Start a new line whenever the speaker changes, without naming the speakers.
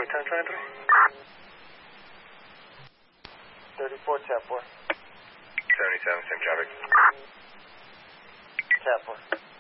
1023.
34, tap 4.
77, same traffic.
Tap 4.